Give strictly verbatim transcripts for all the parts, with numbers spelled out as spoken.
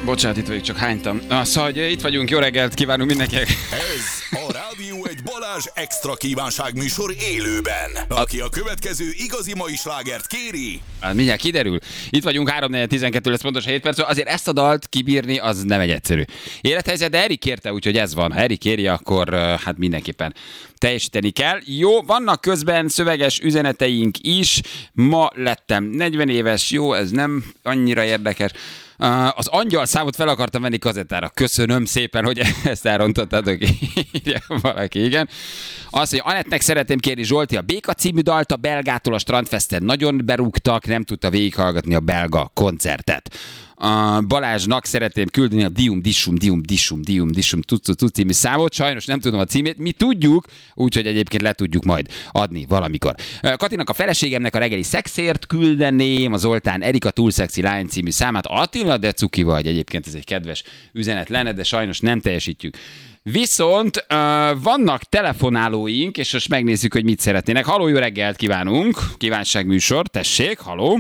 Bocsánat, itt vagyok, csak hánytam. Ah, szóval, hogy itt vagyunk, jó reggelt kívánunk mindenkinek. Ez a Rádió egy Balázs extra kívánságműsor élőben. Aki a következő igazi mai slágert kéri... Hát mindjárt kiderül. Itt vagyunk, három negyven tizenkettő lesz pontosan hét perc, azért ezt a dalt kibírni, az nem egy egyszerű élethelyzet, de Erik kérte, úgyhogy ez van. Ha Erik kéri, akkor hát mindenképpen teljesíteni kell. Jó, vannak közben szöveges üzeneteink is. Ma lettem negyven éves, jó, ez nem annyira érdekes. Az angyal számot fel akartam venni kazettára. Köszönöm szépen, hogy ezt elrontottátok. Írja valaki, igen. Azt mondja, Anettnek szeretném kérni, Zsolti, a Béka című dalt a Belgától a Strandfesten nagyon berúgtak, nem tudta végighallgatni a belga koncertet. A Balázsnak szeretném küldeni a Dium Dissum, Dium Dissum, Dium Dissum Tucu Tucu című számot. Sajnos nem tudom a címét, mi tudjuk, úgyhogy egyébként le tudjuk majd adni valamikor. Katinak a feleségemnek a reggeli szexért küldeném a Zoltán Erika Túl Szexi Lány című számát. Attila, de cuki vagy, egyébként ez egy kedves üzenet lenne, de sajnos nem teljesítjük. Viszont uh, vannak telefonálóink, és most megnézzük, hogy mit szeretnének. Halló, jó reggelt kívánunk! Kívánságműsor, tessék, halló!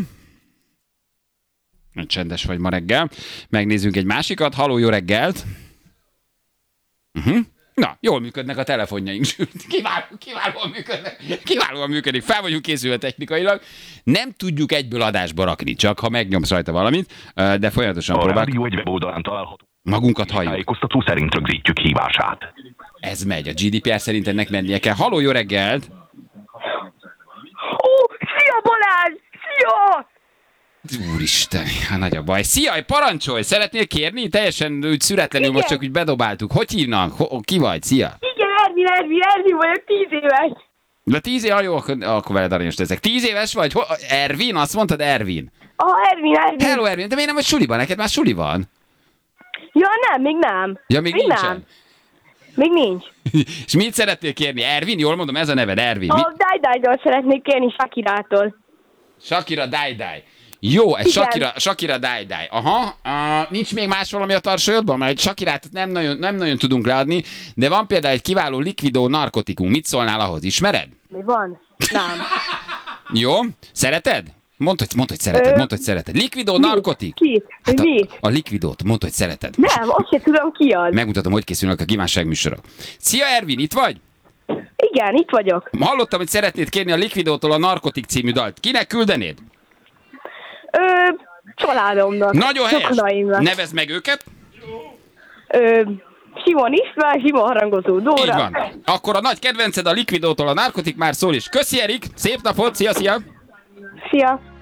Csendes vagy ma reggel. Megnézzünk egy másikat. Halló, jó reggelt! Uh-huh. Na, jól működnek a telefonjaink. Kiváló, kiválóan működnek. Kiválóan működik. Fel vagyunk készülve technikailag. Nem tudjuk egyből adásba rakni, csak ha megnyomsz rajta valamit, de folyamatosan próbáljuk. A rádió egy weboldalán található. Magunkat halljuk. Tájékoztató szerint rögzítjük hívását. Ez megy. A gé dé pé er szerint ennek mennie kell. Halló, jó reggelt! Ó, szia Balázs! Szia! Úristen, hát nagy a baj. Szia, parancsolj! Szeretnél kérni? Teljesen úgy szüretlenül, most csak úgy bedobáltuk. Hogy hívnak? Ho, ki vagy? Szia! Igen, Ervin, Ervin, Ervin vagyok, tíz éves. De tíz éves? Jó, akkor, akkor veled aranyos leszek. Tíz éves vagy? Ho, Ervin? Azt mondtad Ervin? Ah, Ervin, Ervin. Hello, Ervin. De miért nem vagy suliban? Neked már suli van? Ja, nem, még nem. Ja, még, még nincsen? Nem. Még nincs. És mit szeretnél kérni? Ervin? Jól mondom, ez a neved, Ervin. A Dai-Dai-tól szeretnék kérni Shakirától. Shakira Dai-Dai. Jó, egy Shakira, Shakira Dai-Dai. Aha, uh, nincs még más valami a tarsolyodban? Mert egy Shakirát nem nagyon, nem nagyon tudunk leadni, de van például egy kiváló Liquido narkotikum. Mit szólnál ahhoz? Ismered? Mi van? Nem. Jó, szereted? Mondd, hogy, mondd, hogy szereted, mondd, hogy szereted. Liquido narkotik? Ki? Hát Mi? a, a Liquidót, mondd, hogy szereted. Nem, azt sem tudom ki az. Megmutatom, hogy készülnek a kívánságműsorok. Szia, Ervin, itt vagy? Igen, itt vagyok. Hallottam, hogy szeretnéd kérni a Liquidótól a Narkotik című dalt. Kinek küldenéd? Ö, családomnak. Nagyon helyes. Rokonaimnak. Nevezd meg őket. Ö, Simon István, Simon Harangozó Dóra. Így van. Akkor a nagy kedvenced a Liquidótól a Narkotik már szól is. Köszi, Erik, szép napot, szia, szia. Szia.